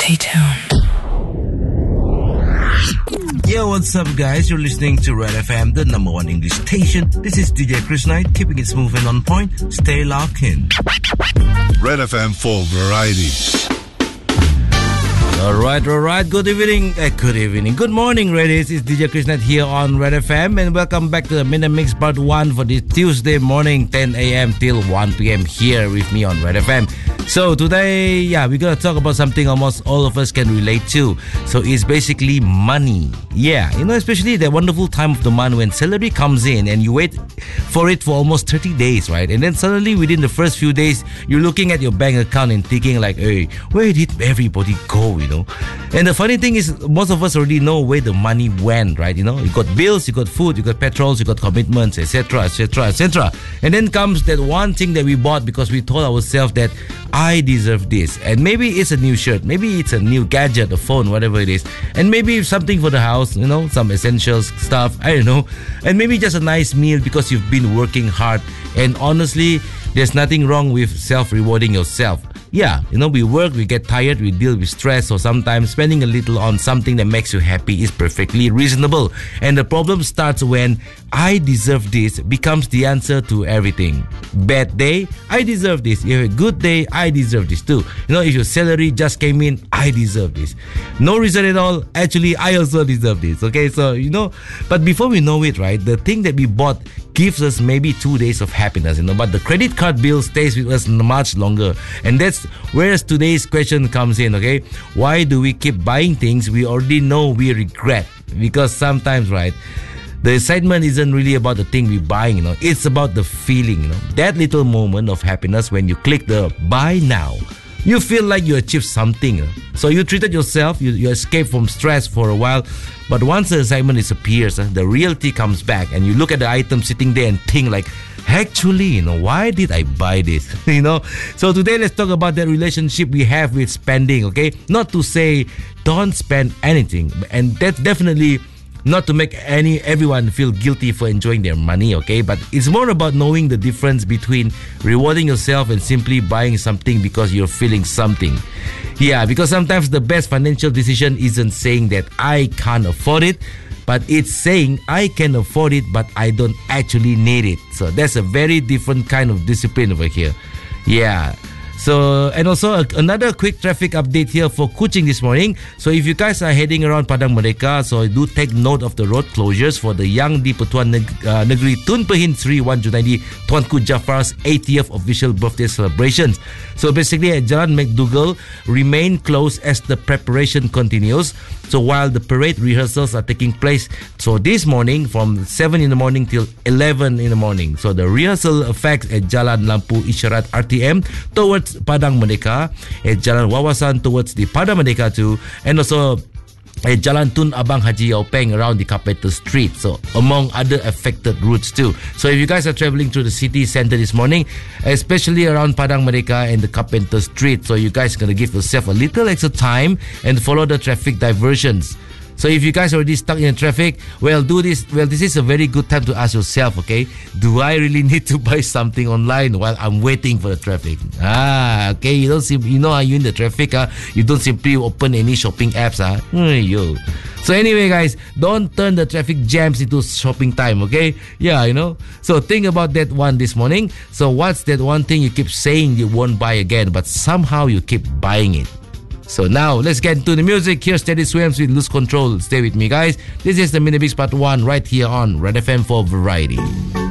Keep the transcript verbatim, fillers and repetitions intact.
Stay tuned. Yo, what's up, guys? You're listening to Red F M, the number one English station. This is D J Chris Knight, keeping it smooth and on point. Stay locked in. Red F M for variety. Alright, alright. Good evening. Uh, good evening. Good morning, Reddies. It's D J Chris Knight here on Red F M, and welcome back to the Minute Mix Part one for this Tuesday morning, ten a.m. till one p.m. here with me on Red F M. So today, yeah, we're going to talk about something almost all of us can relate to. So it's basically money. Yeah, you know, especially that wonderful time of the month when salary comes in and you wait for it for almost thirty days, right? And then suddenly within the first few days, you're looking at your bank account and thinking like, hey, where did everybody go, you know? And the funny thing is, most of us already know where the money went, right? You know, you got bills, you got food, you got petrols, you got commitments, et cetera, et cetera, et cetera. And then comes that one thing that we bought because we told ourselves that I deserve this. And maybe it's a new shirt, maybe it's a new gadget, a phone, whatever it is. And maybe something for the house, you know, some essentials stuff, I don't know. And maybe just a nice meal because you've been working hard. And honestly, there's nothing wrong with self-rewarding yourself. Yeah, you know, we work, we get tired, we deal with stress, or sometimes spending a little on something that makes you happy is perfectly reasonable. And the problem starts when I deserve this becomes the answer to everything. Bad day, I deserve this. If you have a good day, I deserve this too. You know, if your salary just came in, I deserve this. No reason at all, actually, I also deserve this. Okay, so, you know, but before we know it, right, the thing that we bought gives us maybe two days of happiness, you know, but the credit card bill stays with us much longer. And that's where today's question comes in, okay? Why do we keep buying things we already know we regret? Because sometimes, right, the excitement isn't really about the thing we're buying, you know, it's about the feeling, you know, that little moment of happiness when you click the buy now. You feel like you achieved something. You know? So you treated yourself, you, you escape from stress for a while. But once the excitement disappears, uh, the reality comes back and you look at the item sitting there and think like, actually, you know, why did I buy this? you know. So today, let's talk about that relationship we have with spending, okay? Not to say don't spend anything. And that's definitely not to make any everyone feel guilty for enjoying their money, okay? But it's more about knowing the difference between rewarding yourself and simply buying something because you're feeling something. Yeah, because sometimes the best financial decision isn't saying that I can't afford it, but it's saying I can afford it, but I don't actually need it. So that's a very different kind of discipline over here. Yeah. So, and also uh, another quick traffic update here for Kuching this morning. So if you guys are heading around Padang Merdeka, so do take note of the road closures for the Yang di-Pertuan Neg- uh, Negeri Tun Pehin Sri Wan Junaidi Tuanku Jafar's eightieth official birthday celebrations. So basically at Jalan McDougall remain closed as the preparation continues. So while the parade rehearsals are taking place, so this morning from seven in the morning till eleven in the morning. So the rehearsal affects at Jalan Lampu Isyarat R T M towards Padang Merdeka, at Jalan Wawasan towards the Padang Merdeka too, and also at Jalan Tun Abang Haji Yaupeng around the Carpenter Street. So among other affected routes too. So if you guys are traveling through the city center this morning, especially around Padang Merdeka and the Carpenter Street, so you guys are going to give yourself a little extra time and follow the traffic diversions. So if you guys are already stuck in the traffic, well, do this. Well, this is a very good time to ask yourself, okay, do I really need to buy something online while I'm waiting for the traffic? Ah, okay, you don't sim- you know, are you in the traffic? Uh, you don't simply open any shopping apps. Uh? Yo. So anyway, guys, don't turn the traffic jams into shopping time, okay? Yeah, you know. So think about that one this morning. So what's that one thing you keep saying you won't buy again, but somehow you keep buying it? So now, let's get into the music. Here's Steady Swims with Lose Control. Stay with me, guys. This is the Minute Mix Part one right here on Red F M for Variety.